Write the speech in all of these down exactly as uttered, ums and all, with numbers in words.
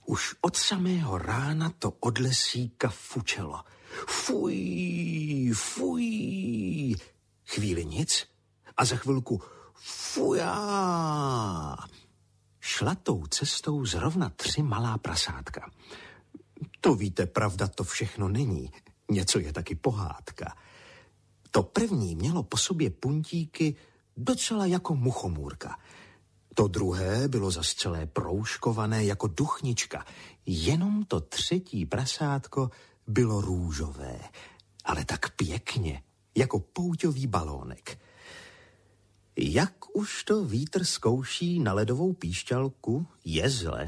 Už od samého rána to od lesíka fučelo. Fuj, fuj. Chvíli nic a za chvilku fujá. Šla tou cestou zrovna tři malá prasátka. To víte, pravda, to všechno není. Něco je taky pohádka. To první mělo po sobě puntíky docela jako muchomůrka. To druhé bylo zas celé proužkované jako duchnička. Jenom to třetí prasátko bylo růžové, ale tak pěkně, jako pouťový balónek. Jak už to vítr zkouší na ledovou píšťalku, je zle.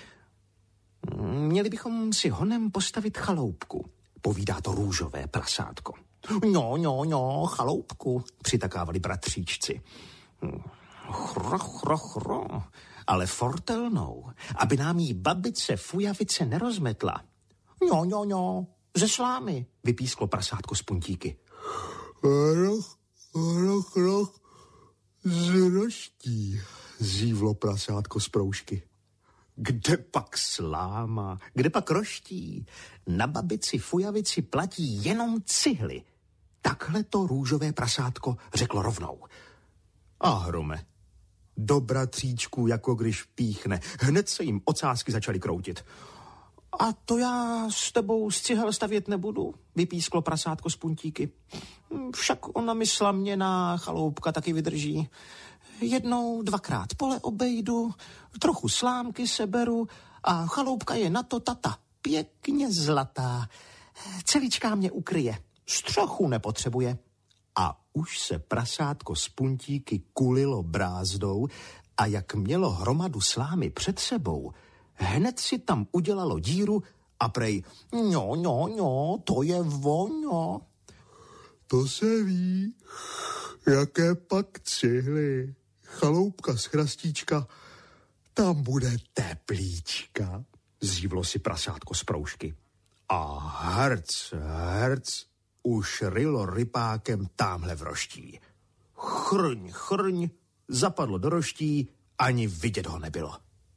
Měli bychom si honem postavit chaloupku, povídá to růžové prasátko. No, no, no, chaloupku, přitakávali bratříčci. Chro, chro, chro, ale fortelnou, aby nám jí babice fujavice nerozmetla. No, no, no, ze slámy, vypísklo prasátko z puntíky. Roch, roch, roch, z roští, zívlo prasátko z proužky. Kde pak sláma, kde pak roští? Na babici fujavici platí jenom cihly. Takhle to růžové prasátko řeklo rovnou. A hrome, do bratříčků, jako když píchne. Hned se jim ocásky začaly kroutit. A to já s tebou z cihel stavět nebudu, vypísklo prasátko z puntíky. Však ona mi slaměná chaloupka taky vydrží. Jednou, dvakrát pole obejdu, trochu slámky seberu a chaloupka je na to tata pěkně zlatá. Celičká mě ukryje, střechu nepotřebuje. A už se prasátko z puntíky kulilo brázdou a jak mělo hromadu slámy před sebou, hned si tam udělalo díru a prej, no, no, no, to je vono. To se ví, jaké pak cihly. Chaloupka z chrastíčka, tam bude teplíčka, zívlo si prasátko z proužky. A herc, herc, už rylo rypákem támhle v roští. Chrň, chrň, zapadlo do roští, ani vidět ho nebylo.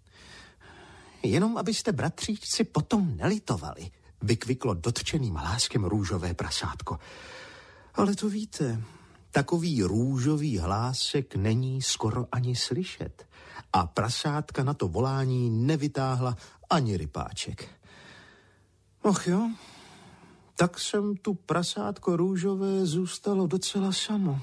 Jenom abyste, bratříčci, potom nelitovali, vykviklo dotčeným hláskem růžové prasátko. Ale to víte, takový růžový hlásek není skoro ani slyšet. A prasátka na to volání nevytáhla ani rypáček. Och jo, tak jsem tu prasátko růžové zůstalo docela samo.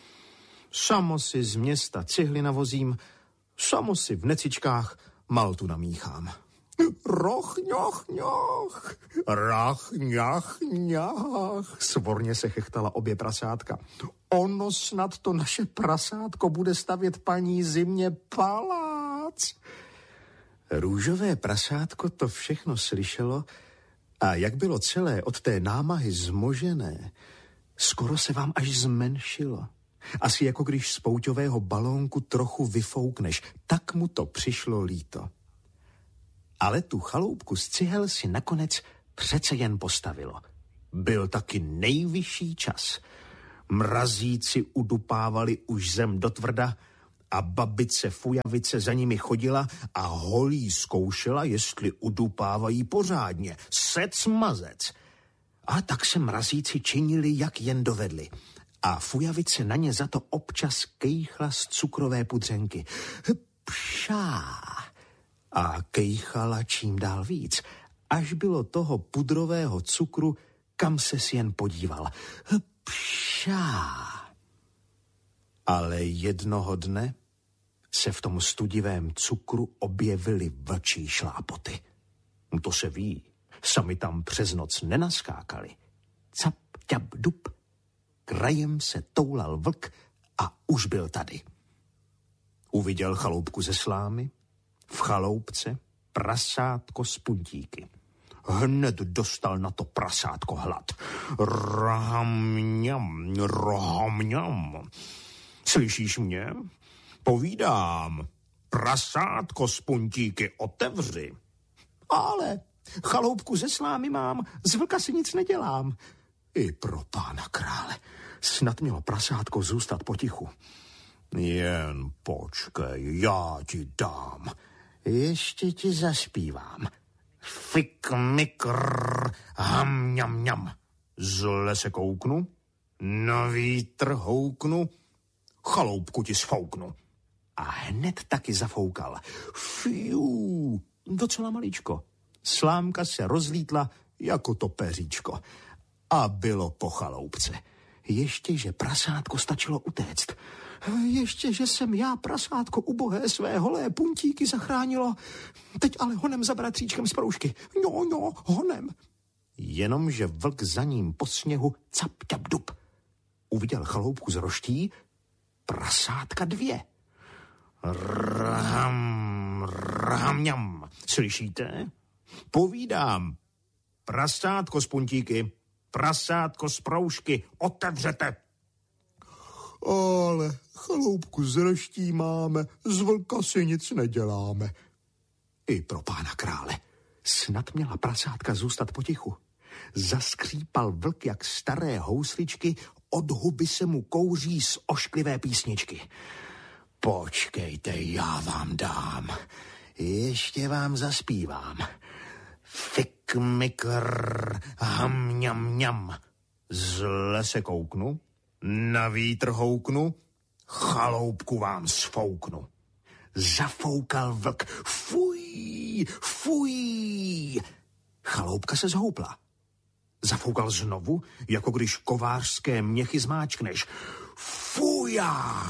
Samo si z města cihly navozím, samo si v necičkách maltu namíchám. Roch, ňoch, ňoch, rach, ňach, ňach, svorně se chechtala obě prasátka. Ono snad to naše prasátko bude stavět paní Zimě palác. Růžové prasátko to všechno slyšelo a jak bylo celé od té námahy zmožené, skoro se vám až zmenšilo. Asi jako když z pouťového balónku trochu vyfoukneš, tak mu to přišlo líto. Ale tu chaloupku z cihel si nakonec přece jen postavilo. Byl taky nejvyšší čas. Mrazíci udupávali už zem do tvrda a babice fujavice za nimi chodila a holí zkoušela, jestli udupávají pořádně. Sec mazec. A tak se mrazíci činili, jak jen dovedli. A fujavice na ně za to občas kejchla z cukrové pudřenky. Pšá. A kejchala čím dál víc, až bylo toho pudrového cukru, kam ses jen podíval. Pšá. Ale jednoho dne se v tom studivém cukru objevily vlčí šlápoty. To se ví, sami tam přes noc nenaskákali. Cap, ťap, dup. Krajem se toulal vlk a už byl tady. Uviděl chaloupku ze slámy, v chaloupce prasátko z puntíky. Hned dostal na to prasátko hlad. Rahamňam, rohamňam. Slyšíš mě? Povídám. Prasátko z puntíky otevři. Ale chaloupku ze slámy mám, z vlka si nic nedělám. I pro pána krále. Snad mělo prasátko zůstat potichu. Jen počkej, já ti dám. Ještě ti zaspívám. Fik, mikr, ham, ňam, ňam. Zle se kouknu, na vítr houknu, chaloupku ti sfouknu. A hned taky zafoukal. Fiu, docela maličko. Slámka se rozlítla jako to peříčko. A bylo po chaloupce. Ještě, že prasátko stačilo utéct. Ještě, že jsem já, prasátko ubohé, své holé puntíky zachránilo. Teď ale honem za bratříčkem z proužky. No, no, honem. Jenomže vlk za ním po sněhu cap, ťap, dup. Uviděl chaloupku z roští, prasátka dvě. Rham, rham, ňam. Slyšíte? Povídám. Prasátko z puntíky, prasátko z proužky, otevřete. Ale chaloupku z roští máme, z vlka si nic neděláme. I pro pána krále. Snad měla prasátka zůstat potichu. Zaskřípal vlk jak staré housličky, od huby se mu kouří z ošklivé písničky. Počkejte, já vám dám. Ještě vám zaspívám. Fik, mikr, ham, ňam, ňam. Zle se kouknu, na vítr houknu, chaloupku vám sfouknu. Zafoukal vlk. Fuj, fuj. Chaloupka se zhoupla. Zafoukal znovu, jako když kovářské měchy zmáčkneš. Fuja!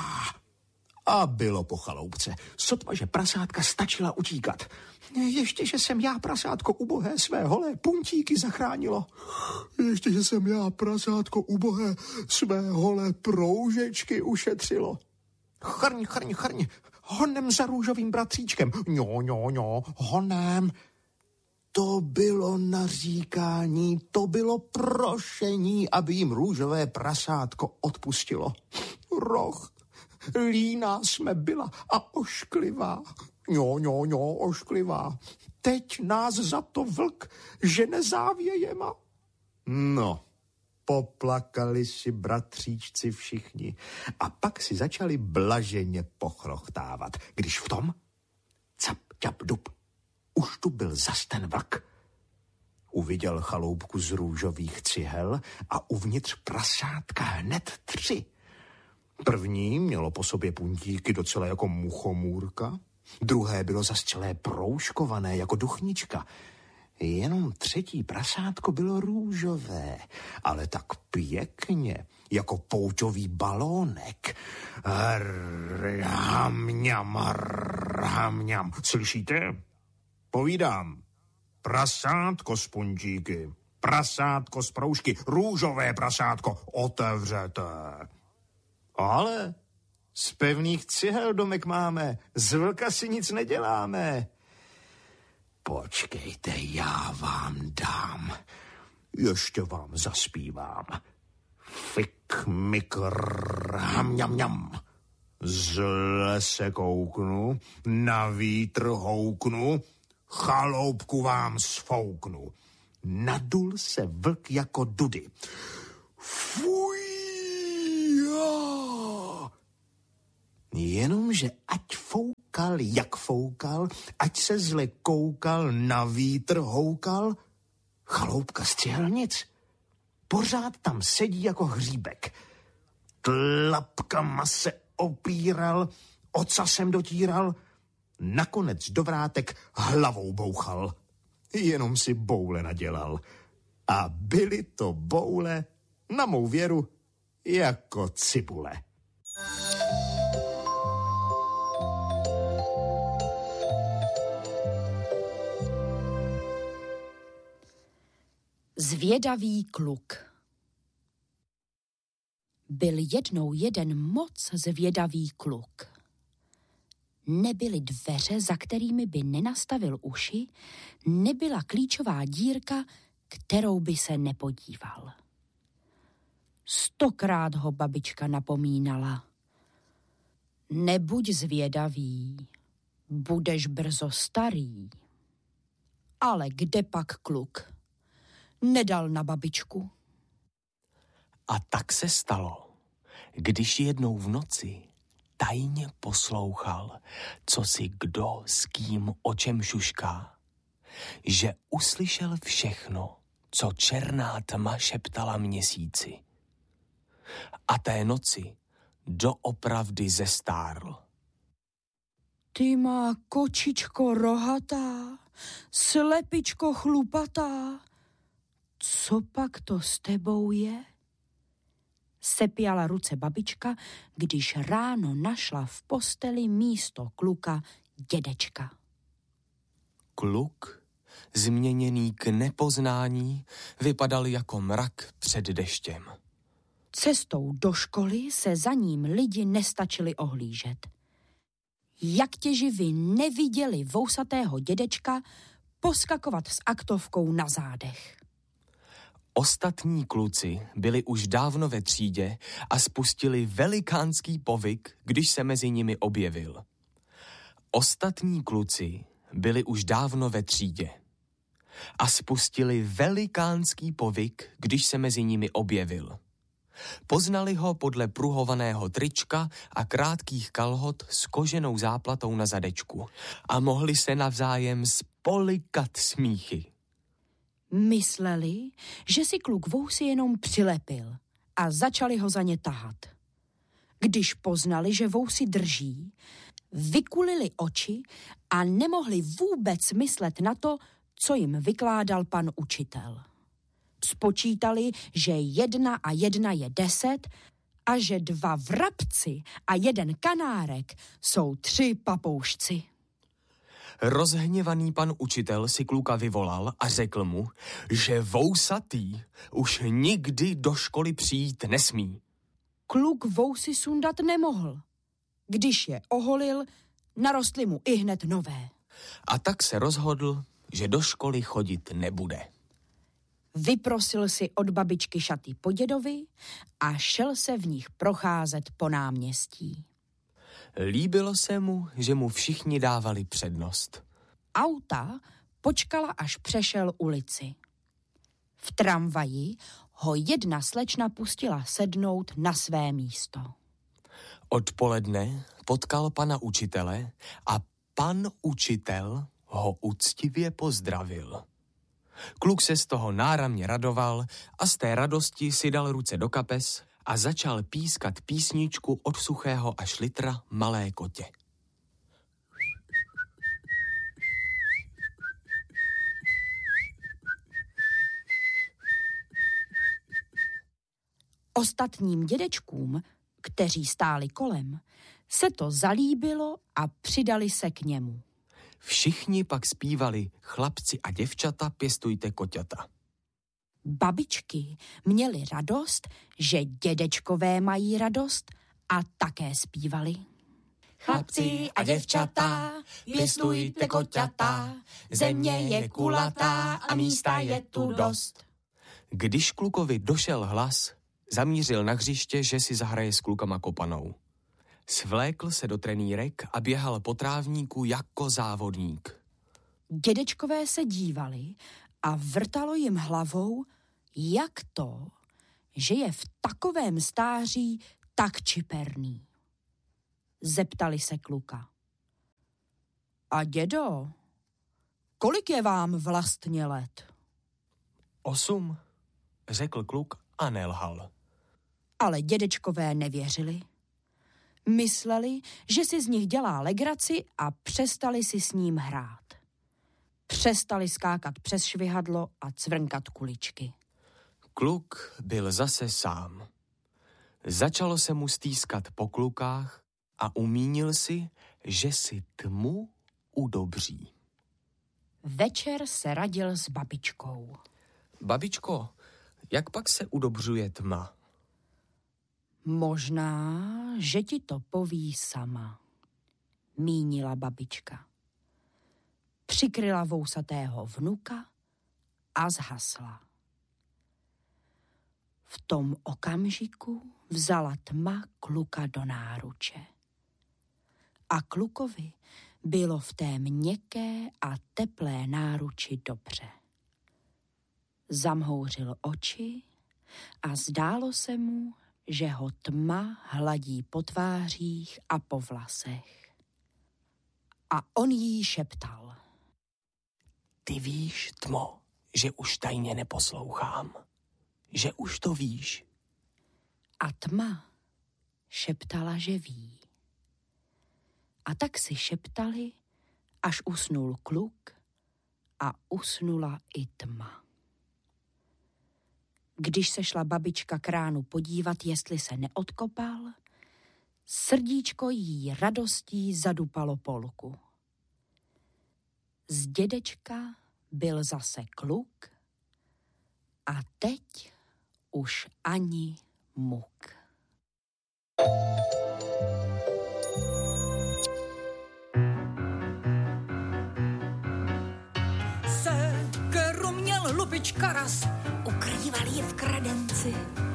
A bylo po chaloupce. Sotva, že prasátka stačila utíkat. Ještě, že jsem já, prasátko ubohé, své holé puntíky zachránilo. Ještě, že jsem já, prasátko ubohé, své holé proužečky ušetřilo. Chrň, chrň, chrň, honem za růžovým bratříčkem. Ňo, ňo, ňo, honem. To bylo naříkání, to bylo prošení, aby jim růžové prasátko odpustilo. Roh, líná jsme byla a ošklivá. Ňo, ňo, ňo, ošklivá. Teď nás za to vlk žene závějema. No, poplakali si bratříčci všichni a pak si začali blaženě pochrochtávat, když v tom cap, ťap, dup. Už tu byl zas ten vlk. Uviděl chaloupku z růžových cihel a uvnitř prasátka hned tři. První mělo po sobě puntíky docela jako muchomůrka, druhé bylo zas celé proužkované jako duchnička. Jenom třetí prasátko bylo růžové, ale tak pěkně, jako pouťový balónek. Rham, rham. Slyšíte? Povídám. Prasátko z puntíky, prasátko z proužky, růžové prasátko, otevřete. Ale z pevných cihel domek máme, z vlka si nic neděláme. Počkejte, já vám dám. Ještě vám zaspívám. Fik, mikr, ham, ňam, ňam. Zle se kouknu, na vítr houknu, chaloupku vám sfouknu. Nadul se vlk jako dudy. Fuj! Jenomže ať foukal, jak foukal, ať se zle koukal, na vítr houkal, chaloupka z cihel nic. Pořád tam sedí jako hříbek. Tlapkama se opíral, ocasem dotíral, nakonec do vrátek hlavou bouchal. Jenom si boule nadělal. A byly to boule, na mou věru, jako cibule. Zvědavý kluk. Byl jednou jeden moc zvědavý kluk. Nebyly dveře, za kterými by nenastavil uši, nebyla klíčová dírka, kterou by se nepodíval. Stokrát ho babička napomínala. Nebuď zvědavý, budeš brzo starý. Ale kde pak kluk? Nedal na babičku. A tak se stalo, když jednou v noci tajně poslouchal, co si kdo s kým o čem šušká. že uslyšel všechno, co černá tma šeptala měsíci. A té noci doopravdy zestárl. Ty má kočičko rohatá, slepičko chlupatá, co pak to s tebou je? Sepěla ruce babička, když ráno našla v posteli místo kluka dědečka. Kluk, změněný k nepoznání, vypadal jako mrak před deštěm. Cestou do školy se za ním lidi nestačili ohlížet. Jak těživy neviděli vousatého dědečka poskakovat s aktovkou na zádech. Ostatní kluci byli už dávno ve třídě a spustili velikánský povyk, když se mezi nimi objevil. Ostatní kluci byli už dávno ve třídě a spustili velikánský povyk, když se mezi nimi objevil. Poznali ho podle pruhovaného trička a krátkých kalhot s koženou záplatou na zadečku a mohli se navzájem spolikat smíchy. Mysleli, že si kluk vousy jenom přilepil a začali ho za ně tahat. Když poznali, že vousy drží, vykulili oči a nemohli vůbec myslet na to, co jim vykládal pan učitel. Spočítali, že jedna a jedna je deset a že dva vrabci a jeden kanárek jsou tři papoušci. Rozhněvaný pan učitel si kluka vyvolal a řekl mu, že vousatý už nikdy do školy přijít nesmí. Kluk vousy sundat nemohl. Když je oholil, narostly mu ihned nové. A tak se rozhodl, že do školy chodit nebude. Vyprosil si od babičky šaty po dědovi a šel se v nich procházet po náměstí. Líbilo se mu, že mu všichni dávali přednost. Auta počkala, až přešel ulici. V tramvaji ho jedna slečna pustila sednout na své místo. Odpoledne potkal pana učitele a pan učitel ho úctivě pozdravil. Kluk se z toho náramně radoval a z té radosti si dal ruce do kapes a začal pískat písničku od Suchého až Litra Malé kotě. Ostatním dědečkům, kteří stáli kolem, se to zalíbilo a přidali se k němu. Všichni pak zpívali Chlapci a děvčata, pěstujte koťata. Babičky měly radost, že dědečkové mají radost a také zpívali. Chlapci a děvčata, pěstujte koťata, země je kulatá a místa je tu dost. Když klukovi došel hlas, zamířil na hřiště, že si zahraje s klukama kopanou. Svlékl se do trenýrek a běhal po trávníku jako závodník. Dědečkové se dívali a vrtalo jim hlavou, jak to, že je v takovém stáří tak čiperný. Zeptali se kluka. A dědo, kolik je vám vlastně let? Osm, řekl kluk a nelhal. Ale dědečkové nevěřili. Mysleli, že si z nich dělá legraci a přestali si s ním hrát. Přestali skákat přes švihadlo a cvrnkat kuličky. Kluk byl zase sám. Začalo se mu stýskat po klukách a umínil si, že si tmu udobří. Večer se radil s babičkou. Babičko, jak pak se udobřuje tma? Možná, že ti to poví sama, mínila babička. Přikryla vousatého vnuka a zhasla. V tom okamžiku vzala tma kluka do náruče. A klukovi bylo v té měkké a teplé náruči dobře. Zamhouřil oči a zdálo se mu, že ho tma hladí po tvářích a po vlasech. A on jí šeptal. Ty víš, Tmo, že už tajně neposlouchám. Že už to víš. A Tma šeptala, že ví. A tak si šeptali, až usnul kluk a usnula i Tma. Když se šla babička k ránu podívat, jestli se neodkopal, srdíčko jí radostí zadupalo polku. Z dědečka byl zase kluk a teď už ani muk. Sekeru měl lupička raz, ukrýval ji v kradenci.